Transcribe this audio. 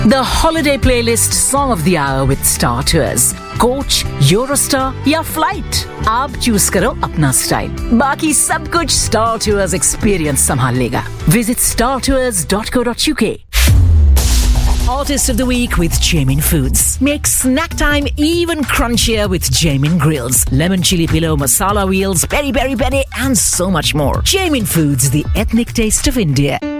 The holiday playlist song of the hour with Star Tours. Coach, Eurostar या flight, आप choose करो अपना style. बाकी सब कुछ स्टार टूर्स एक्सपीरियंस संभाल लेगा. Visit startours.co.uk. Artist of the Week with Jamin Foods. Make snack time even crunchier with Jamin Grills. Lemon chili pillow, masala wheels, peri peri peri and so much more. Jamin Foods, the ethnic taste of India.